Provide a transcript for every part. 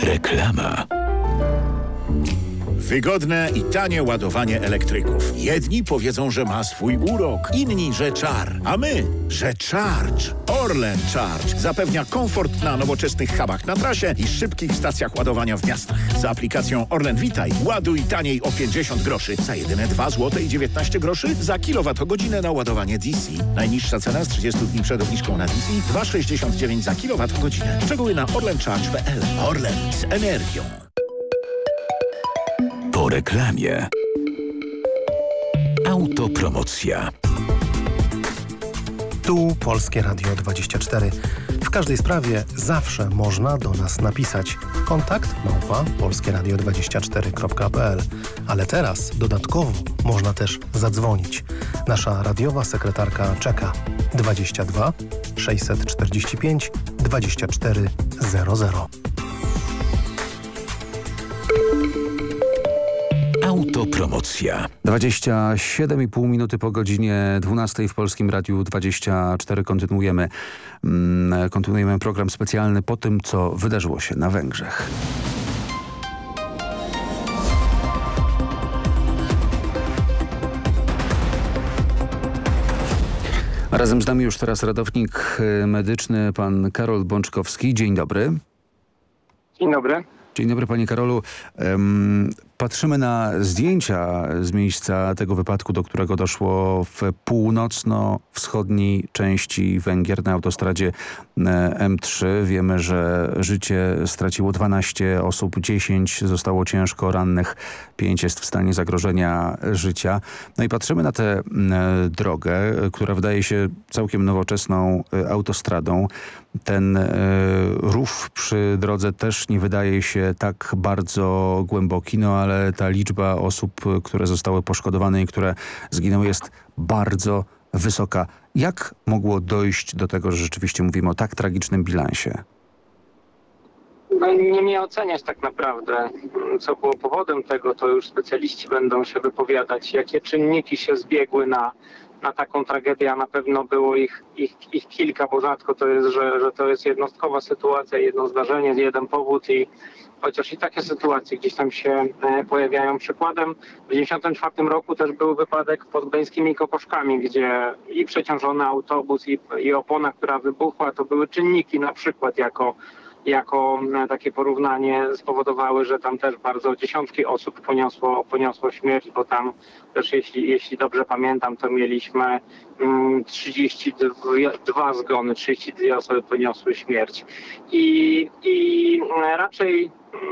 Reklama. Wygodne i tanie ładowanie elektryków. Jedni powiedzą, że ma swój urok, inni, że czar. A my, że Charge. Orlen Charge zapewnia komfort na nowoczesnych hubach na trasie i szybkich stacjach ładowania w miastach. Z aplikacją Orlen Witaj ładuj taniej o 50 groszy za jedyne 2 zł i 19 groszy za kilowatogodzinę na ładowanie DC. Najniższa cena z 30 dni przed obniżką na DC 2,69 za kilowatogodzinę. Szczegóły na orlencharge.pl. Orlen z energią. Po reklamie. Autopromocja. Tu Polskie Radio 24. W każdej sprawie zawsze można do nas napisać. Kontakt @polskieradio24.pl. Ale teraz dodatkowo można też zadzwonić. Nasza radiowa sekretarka czeka. 22 645 2400. Autopromocja. 27,5 minuty po godzinie 12 w Polskim Radiu 24. Kontynuujemy program specjalny po tym, co wydarzyło się na Węgrzech. Razem z nami już teraz ratownik medyczny, pan Karol Bączkowski. Dzień dobry. Dzień dobry. Dzień dobry, panie Karolu. Patrzymy na zdjęcia z miejsca tego wypadku, do którego doszło w północno-wschodniej części Węgier na autostradzie M3. Wiemy, że życie straciło 12 osób, 10 zostało ciężko rannych, 5 jest w stanie zagrożenia życia. No i patrzymy na tę drogę, która wydaje się całkiem nowoczesną autostradą. Ten rów przy drodze też nie wydaje się tak bardzo głęboki, no ale ta liczba osób, które zostały poszkodowane i które zginęły, jest bardzo wysoka. Jak mogło dojść do tego, że rzeczywiście mówimy o tak tragicznym bilansie? No, nie mnie oceniać tak naprawdę, co było powodem tego, to już specjaliści będą się wypowiadać, jakie czynniki się zbiegły na taką tragedię, a na pewno było ich kilka, bo rzadko to jest, że to jest jednostkowa sytuacja, jedno zdarzenie, jeden powód i chociaż i takie sytuacje gdzieś tam się pojawiają. Przykładem w 1994 roku też był wypadek pod Gdańskimi Kokoszkami, gdzie i przeciążony autobus i opona, która wybuchła, to były czynniki na przykład jako takie porównanie spowodowały, że tam też bardzo dziesiątki osób poniosło śmierć, bo tam też jeśli dobrze pamiętam, to mieliśmy 32 zgony, 32 osoby poniosły śmierć. I raczej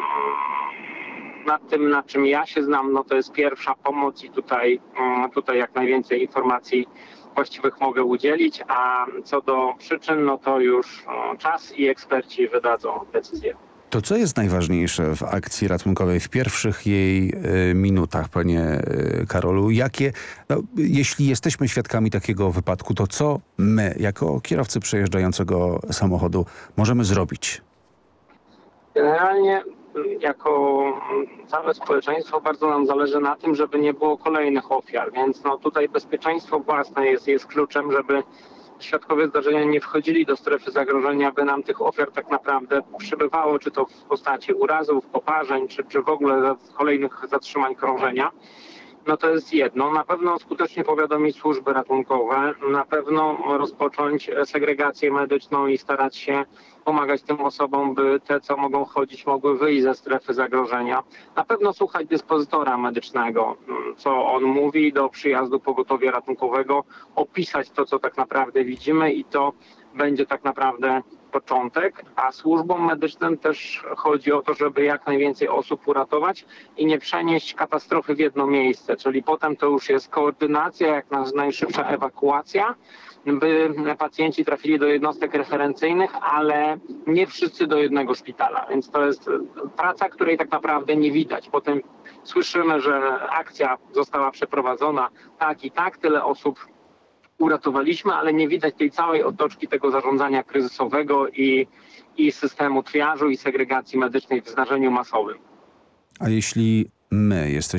nad tym, na czym ja się znam, no to jest pierwsza pomoc i tutaj jak najwięcej informacji właściwych mogę udzielić, a co do przyczyn, no to już czas i eksperci wydadzą decyzję. To co jest najważniejsze w akcji ratunkowej, w pierwszych jej minutach, panie Karolu? Jeśli jesteśmy świadkami takiego wypadku, to co my, jako kierowcy przejeżdżającego samochodu, możemy zrobić? Generalnie jako całe społeczeństwo bardzo nam zależy na tym, żeby nie było kolejnych ofiar, więc tutaj bezpieczeństwo własne jest kluczem, żeby świadkowie zdarzenia nie wchodzili do strefy zagrożenia, by nam tych ofiar tak naprawdę przybywało, czy to w postaci urazów, poparzeń, czy w ogóle kolejnych zatrzymań krążenia. No to jest jedno. Na pewno skutecznie powiadomić służby ratunkowe, na pewno rozpocząć segregację medyczną i starać się pomagać tym osobom, by te, co mogą chodzić, mogły wyjść ze strefy zagrożenia. Na pewno słuchać dyspozytora medycznego, co on mówi do przyjazdu pogotowia ratunkowego, opisać to, co tak naprawdę widzimy i to będzie tak naprawdę początek, a służbom medycznym też chodzi o to, żeby jak najwięcej osób uratować i nie przenieść katastrofy w jedno miejsce, czyli potem to już jest koordynacja, jak najszybsza ewakuacja, by pacjenci trafili do jednostek referencyjnych, ale nie wszyscy do jednego szpitala, więc to jest praca, której tak naprawdę nie widać. Potem słyszymy, że akcja została przeprowadzona tak i tak, tyle osób uratowaliśmy, ale nie widać tej całej otoczki tego zarządzania kryzysowego i systemu triażu i segregacji medycznej w zdarzeniu masowym. A jeśli my jesteśmy